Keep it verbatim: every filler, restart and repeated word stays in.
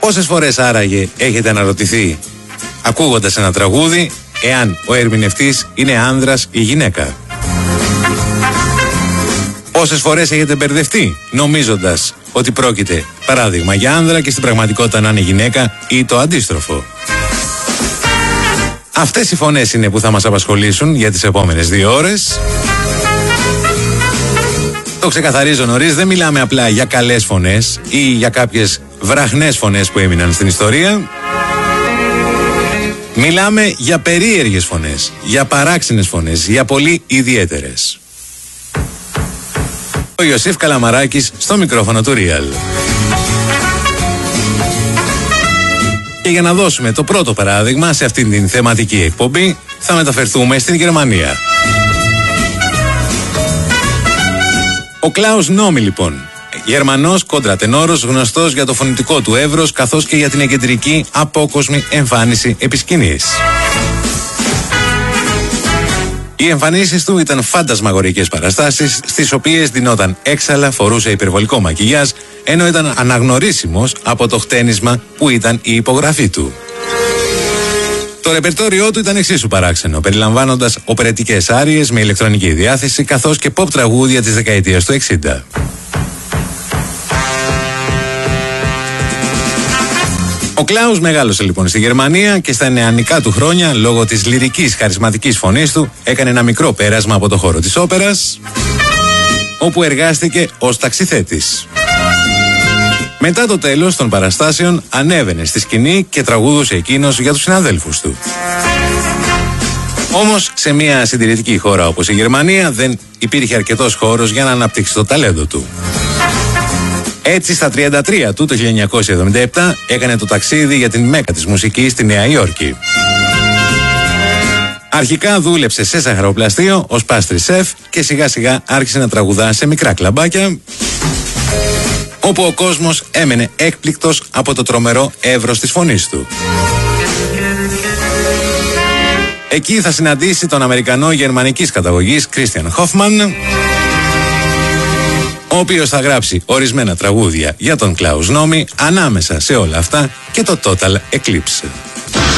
Πόσες φορές άραγε έχετε αναρωτηθεί, ακούγοντας ένα τραγούδι, εάν ο ερμηνευτής είναι άνδρας ή γυναίκα? Πόσες φορές έχετε μπερδευτεί νομίζοντας ότι πρόκειται παράδειγμα για άνδρα και στην πραγματικότητα να είναι γυναίκα ή το αντίστροφο? Αυτές οι φωνές είναι που θα μας απασχολήσουν για τις επόμενες δύο ώρες. Το ξεκαθαρίζω νωρίς, δεν μιλάμε απλά για καλές φωνές ή για κάποιες βραχνές φωνές που έμειναν στην ιστορία. Μιλάμε για περίεργες φωνές, για παράξενες φωνές, για πολύ ιδιαίτερες. Ο Ιωσήφ Καλαμαράκης στο μικρόφωνο του Real. Και για να δώσουμε το πρώτο παράδειγμα σε αυτήν την θεματική εκπομπή, θα μεταφερθούμε στην Γερμανία. Ο Κλάους Νόμι λοιπόν, Γερμανός κοντρατενόρος, γνωστός για το φωνητικό του εύρος καθώς και για την εγκεντρική απόκοσμη εμφάνιση επί σκηνής. Οι εμφανίσεις του ήταν φαντασμαγορικές παραστάσεις, στις οποίες δινόταν έξαλα, φορούσε υπερβολικό μακιγιάζ, ενώ ήταν αναγνωρίσιμος από το χτένισμα που ήταν η υπογραφή του. Το ρεπερτόριό του ήταν εξίσου παράξενο, περιλαμβάνοντας οπερετικές άριες με ηλεκτρονική διάθεση, καθώς και pop τραγούδια της δεκαετίας του εξήντα. Ο Κλάους μεγάλωσε λοιπόν στη Γερμανία και στα νεανικά του χρόνια, λόγω της λυρικής χαρισματικής φωνής του, έκανε ένα μικρό πέρασμα από το χώρο της όπερας, όπου εργάστηκε ως ταξιθέτης. Μετά το τέλος των παραστάσεων ανέβαινε στη σκηνή και τραγούδουσε εκείνος για τους συναδέλφους του. Όμως σε μια συντηρητική χώρα όπως η Γερμανία δεν υπήρχε αρκετός χώρος για να αναπτύξει το ταλέντο του. Έτσι στα τριάντα τρία του το χίλια εννιακόσια εβδομήντα επτά έκανε το ταξίδι για την μέκα της μουσικής στη Νέα Υόρκη. Αρχικά δούλεψε σε ζαχαροπλαστείο ως πάστρι σεφ και σιγά σιγά άρχισε να τραγουδά σε μικρά κλαμπάκια, όπου ο κόσμος έμενε έκπληκτος από το τρομερό εύρος της φωνής του. Εκεί θα συναντήσει τον Αμερικανό γερμανικής καταγωγής Κρίστιαν Χόφμαν, ο οποίος θα γράψει ορισμένα τραγούδια για τον Κλάους Νόμι, ανάμεσα σε όλα αυτά και το Total Eclipse.